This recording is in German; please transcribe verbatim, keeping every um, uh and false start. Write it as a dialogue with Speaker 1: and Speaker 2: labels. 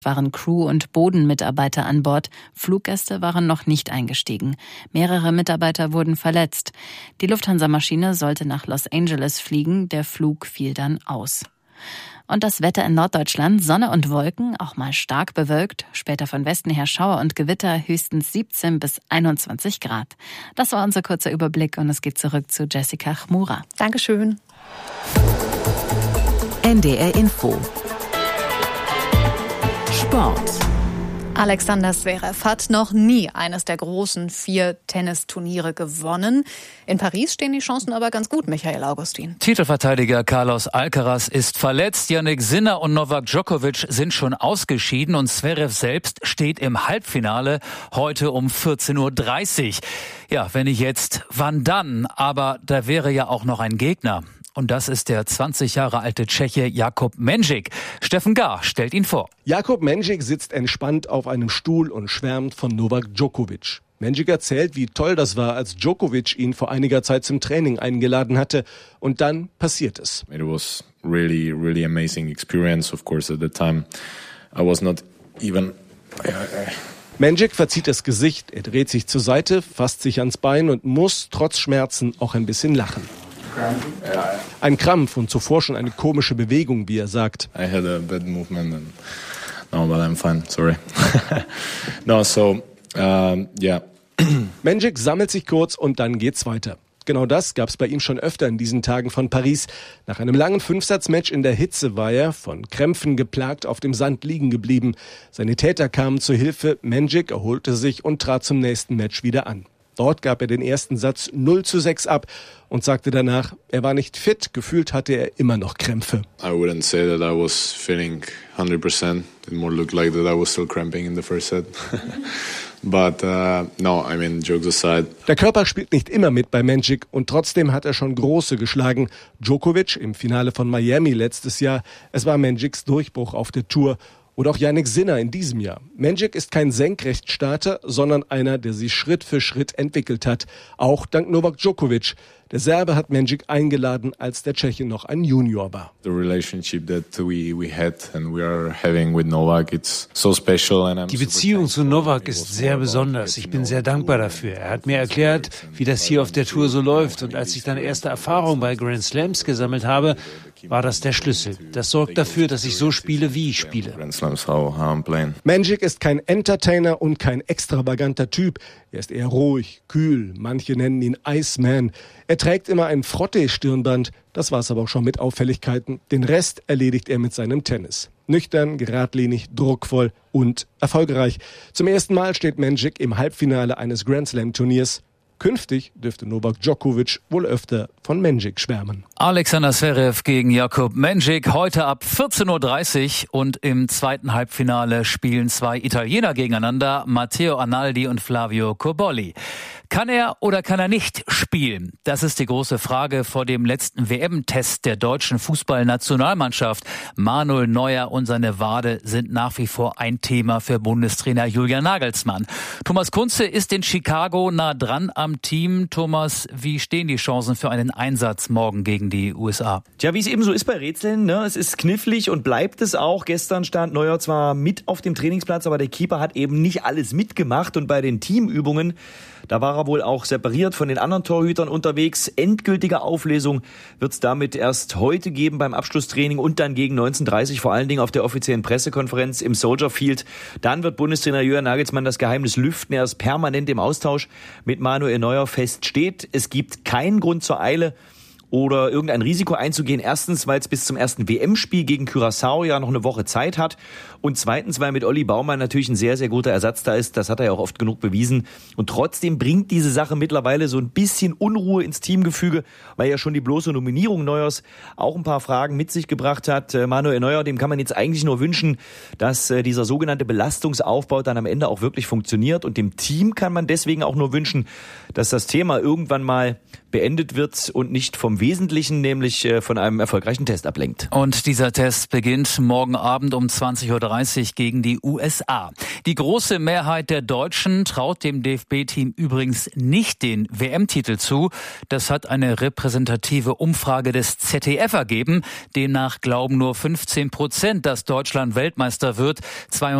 Speaker 1: waren Crew- und Bodenmitarbeiter an Bord. Fluggäste waren noch nicht eingestiegen. Mehrere Mitarbeiter wurden verletzt. Die Lufthansa-Maschine sollte nach Los Angeles fliegen. Der Flug fiel dann aus. Und das Wetter in Norddeutschland, Sonne und Wolken, auch mal stark bewölkt, später von Westen her Schauer und Gewitter, höchstens siebzehn bis einundzwanzig Grad. Das war unser kurzer Überblick und es geht zurück zu Jessica Chmura.
Speaker 2: Dankeschön.
Speaker 3: N D R Info. Sport.
Speaker 2: Alexander Zverev hat noch nie eines der großen vier Tennisturniere gewonnen. In Paris stehen die Chancen aber ganz gut, Michael Augustin.
Speaker 4: Titelverteidiger Carlos Alcaraz ist verletzt. Jannik Sinner und Novak Djokovic sind schon ausgeschieden und Zverev selbst steht im Halbfinale heute um vierzehn Uhr dreißig. Ja, wenn nicht jetzt, wann dann? Aber da wäre ja auch noch ein Gegner. Und das ist der zwanzig Jahre alte Tscheche Jakub Mendžić. Steffen Gar stellt ihn vor.
Speaker 5: Jakub Mendžić sitzt entspannt auf einem Stuhl und schwärmt von Novak Djokovic. Mendžić erzählt, wie toll das war, als Djokovic ihn vor einiger Zeit zum Training eingeladen hatte. Und dann passiert es.
Speaker 6: It was really, really amazing experience. Of course, at the time I was not even...
Speaker 5: Mendžić verzieht das Gesicht, er dreht sich zur Seite, fasst sich ans Bein und muss trotz Schmerzen auch ein bisschen lachen. Ein Krampf und zuvor schon eine komische Bewegung, wie er sagt.
Speaker 6: I had a bad movement and no, but I'm fine. Sorry. no, so um, yeah.
Speaker 5: Mendžić sammelt sich kurz und dann geht's weiter. Genau das gab's bei ihm schon öfter in diesen Tagen von Paris. Nach einem langen Fünfsatzmatch in der Hitze war er, von Krämpfen geplagt, auf dem Sand liegen geblieben. Sanitäter kamen zur Hilfe, Mendžić erholte sich und trat zum nächsten Match wieder an. Dort gab er den ersten Satz null zu sechs ab und sagte danach, er war nicht fit, gefühlt hatte er immer noch Krämpfe.
Speaker 6: I wouldn't say that I was feeling one hundred percent. It more looked like that I was still cramping in the first set. But uh, no, I mean, jokes aside.
Speaker 5: Der Körper spielt nicht immer mit bei Mendžić und trotzdem hat er schon Große geschlagen. Djokovic im Finale von Miami letztes Jahr. Es war Mendžićs Durchbruch auf der Tour. Oder auch Jannik Sinner in diesem Jahr. Mendžić ist kein Senkrechtstarter, sondern einer, der sich Schritt für Schritt entwickelt hat. Auch dank Novak Djokovic. Der Serbe hat Mendžić eingeladen, als der Tscheche noch ein Junior war.
Speaker 6: The relationship that we we had and we are having with Novak, it's so special and I'm
Speaker 7: Die Beziehung zu Novak ist sehr besonders. Ich bin sehr dankbar dafür. Er hat mir erklärt, wie das hier auf der Tour so läuft. Und als ich dann erste Erfahrung bei Grand Slams gesammelt habe, war das der Schlüssel. Das sorgt dafür, dass ich so spiele, wie ich spiele.
Speaker 5: Mendžić ist kein Entertainer und kein extravaganter Typ. Er ist eher ruhig, kühl. Manche nennen ihn Iceman. Er trägt immer ein Frottee-Stirnband. Das war's aber auch schon mit Auffälligkeiten. Den Rest erledigt er mit seinem Tennis. Nüchtern, geradlinig, druckvoll und erfolgreich. Zum ersten Mal steht Mendžić im Halbfinale eines Grand Slam-Turniers. Künftig dürfte Novak Djokovic wohl öfter von Mendžić schwärmen.
Speaker 4: Alexander Zverev gegen Jakub Mendžić heute ab vierzehn Uhr dreißig und im zweiten Halbfinale spielen zwei Italiener gegeneinander, Matteo Arnaldi und Flavio Cobolli. Kann er oder kann er nicht spielen? Das ist die große Frage vor dem letzten W M-Test der deutschen Fußballnationalmannschaft. Manuel Neuer und seine Wade sind nach wie vor ein Thema für Bundestrainer Julian Nagelsmann. Thomas Kunze ist in Chicago nah dran am Team. Thomas, wie stehen die Chancen für einen Einsatz morgen gegen die U S A?
Speaker 8: Tja, wie es eben so ist bei Rätseln, ne? Es ist knifflig und bleibt es auch. Gestern stand Neuer zwar mit auf dem Trainingsplatz, aber der Keeper hat eben nicht alles mitgemacht und bei den Teamübungen, da war er wohl auch separiert von den anderen Torhütern unterwegs. Endgültige Auflösung wird es damit erst heute geben beim Abschlusstraining und dann gegen neunzehn Uhr dreißig, vor allen Dingen auf der offiziellen Pressekonferenz im Soldier Field. Dann wird Bundestrainer Julian Nagelsmann das Geheimnis lüften. Er ist permanent im Austausch mit Manuel Neuer. Fest steht, es gibt keinen Grund zur Eile oder irgendein Risiko einzugehen. Erstens, weil es bis zum ersten W M-Spiel gegen Curaçao ja noch eine Woche Zeit hat. Und zweitens, weil mit Olli Baumann natürlich ein sehr, sehr guter Ersatz da ist. Das hat er ja auch oft genug bewiesen. Und trotzdem bringt diese Sache mittlerweile so ein bisschen Unruhe ins Teamgefüge, weil ja schon die bloße Nominierung Neuers auch ein paar Fragen mit sich gebracht hat. Manuel Neuer, dem kann man jetzt eigentlich nur wünschen, dass dieser sogenannte Belastungsaufbau dann am Ende auch wirklich funktioniert. Und dem Team kann man deswegen auch nur wünschen, dass das Thema irgendwann mal beendet wird und nicht vom Wesentlichen, nämlich von einem erfolgreichen Test ablenkt.
Speaker 4: Und dieser Test beginnt morgen Abend um zwanzig Uhr dreißig gegen die U S A. Die große Mehrheit der Deutschen traut dem D F B-Team übrigens nicht den W M-Titel zu. Das hat eine repräsentative Umfrage des Z D F ergeben. Demnach glauben nur fünfzehn Prozent, dass Deutschland Weltmeister wird.